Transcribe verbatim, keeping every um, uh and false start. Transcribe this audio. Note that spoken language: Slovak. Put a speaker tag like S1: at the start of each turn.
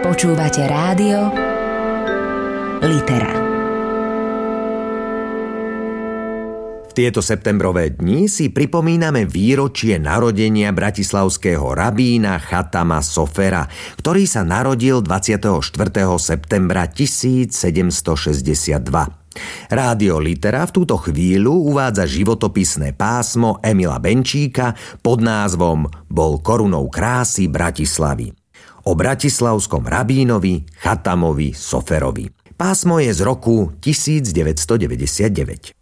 S1: Počúvate rádio Litera.
S2: V tieto septembrové dni si pripomíname výročie narodenia bratislavského rabína Chatama Sofera, ktorý sa narodil dvadsiateho štvrtého septembra tisícsedemstošesťdesiatdva. Rádio Litera v túto chvíľu uvádza životopisné pásmo Emila Benčíka pod názvom Bol korunou krásy Bratislavy o bratislavskom rabínovi Chatamovi Soferovi. Pásmo je z roku tisícdeväťstodeväťdesiatdeväť.